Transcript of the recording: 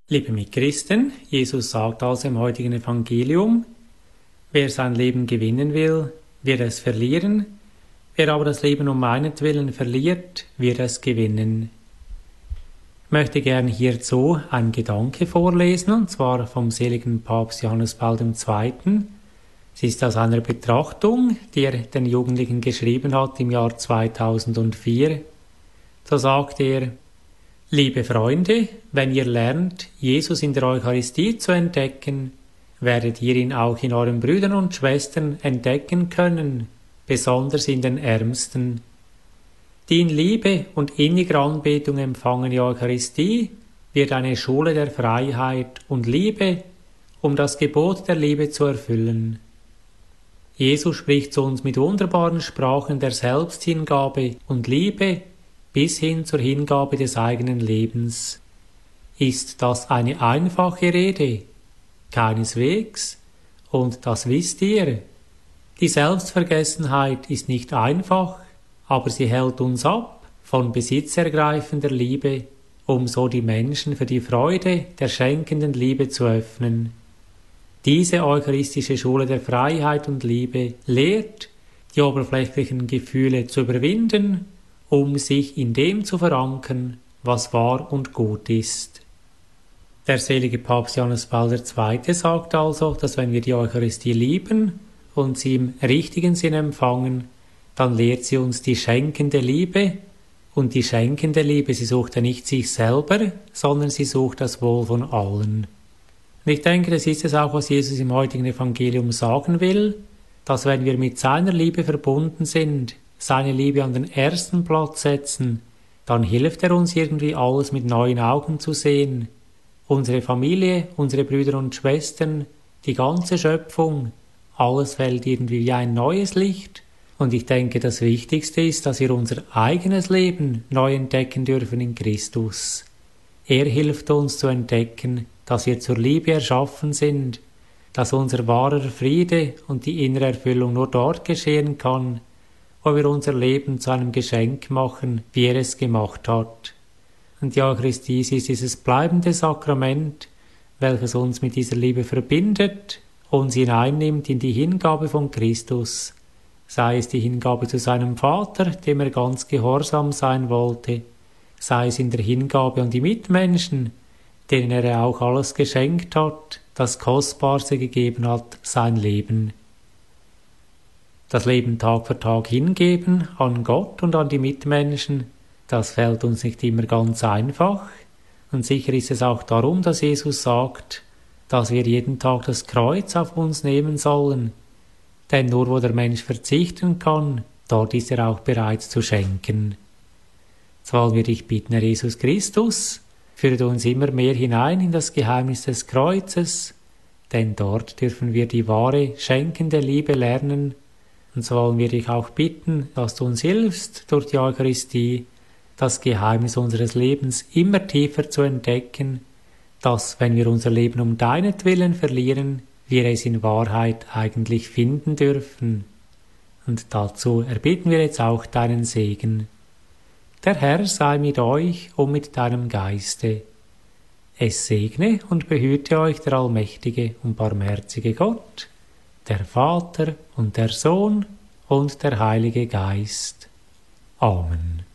Liebe Mitchristen, Jesus sagt also im heutigen Evangelium, wer sein Leben gewinnen will, wird es verlieren, wer aber das Leben um meinetwillen verliert, wird es gewinnen. Ich möchte gern hierzu einen Gedanke vorlesen, und zwar vom seligen Papst Johannes Paul II. Es ist aus einer Betrachtung, die er den Jugendlichen geschrieben hat im Jahr 2004. So sagt er: Liebe Freunde, wenn ihr lernt, Jesus in der Eucharistie zu entdecken, werdet ihr ihn auch in euren Brüdern und Schwestern entdecken können, besonders in den Ärmsten. Die in Liebe und inniger Anbetung empfangene Eucharistie wird eine Schule der Freiheit und Liebe, um das Gebot der Liebe zu erfüllen. Jesus spricht zu uns mit wunderbaren Sprachen der Selbsthingabe und Liebe bis hin zur Hingabe des eigenen Lebens. Ist das eine einfache Rede? Keineswegs, und das wisst ihr. Die Selbstvergessenheit ist nicht einfach, aber sie hält uns ab von besitzergreifender Liebe, um so die Menschen für die Freude der schenkenden Liebe zu öffnen. Diese eucharistische Schule der Freiheit und Liebe lehrt, die oberflächlichen Gefühle zu überwinden, um sich in dem zu verankern, was wahr und gut ist. Der selige Papst Johannes Paul II. Sagt also, dass wenn wir die Eucharistie lieben und sie im richtigen Sinn empfangen, dann lehrt sie uns die schenkende Liebe, und die schenkende Liebe, sie sucht ja nicht sich selber, sondern sie sucht das Wohl von allen. Und ich denke, das ist es auch, was Jesus im heutigen Evangelium sagen will, dass wenn wir mit seiner Liebe verbunden sind, seine Liebe an den ersten Platz setzen, dann hilft er uns irgendwie alles mit neuen Augen zu sehen. Unsere Familie, unsere Brüder und Schwestern, die ganze Schöpfung, alles fällt irgendwie wie ein neues Licht. Und ich denke, das Wichtigste ist, dass wir unser eigenes Leben neu entdecken dürfen in Christus. Er hilft uns zu entdecken, dass wir zur Liebe erschaffen sind, dass unser wahrer Friede und die innere Erfüllung nur dort geschehen kann, wo wir unser Leben zu einem Geschenk machen, wie er es gemacht hat. Und die Eucharistie ist dieses bleibende Sakrament, welches uns mit dieser Liebe verbindet, uns hineinnimmt in die Hingabe von Christus, sei es die Hingabe zu seinem Vater, dem er ganz gehorsam sein wollte, sei es in der Hingabe an die Mitmenschen, denen er auch alles geschenkt hat, das Kostbarste gegeben hat, sein Leben. Das Leben Tag für Tag hingeben an Gott und an die Mitmenschen, das fällt uns nicht immer ganz einfach. Und sicher ist es auch darum, dass Jesus sagt, dass wir jeden Tag das Kreuz auf uns nehmen sollen. Denn nur wo der Mensch verzichten kann, dort ist er auch bereit zu schenken. So wollen wir dich bitten, Herr Jesus Christus, führe uns immer mehr hinein in das Geheimnis des Kreuzes, denn dort dürfen wir die wahre, schenkende Liebe lernen. Und so wollen wir dich auch bitten, dass du uns hilfst, durch die Eucharistie das Geheimnis unseres Lebens immer tiefer zu entdecken, dass, wenn wir unser Leben um deinetwillen verlieren, wir es in Wahrheit eigentlich finden dürfen. Und dazu erbitten wir jetzt auch deinen Segen. Der Herr sei mit euch und mit deinem Geiste. Es segne und behüte euch der allmächtige und barmherzige Gott, der Vater und der Sohn und der Heilige Geist. Amen.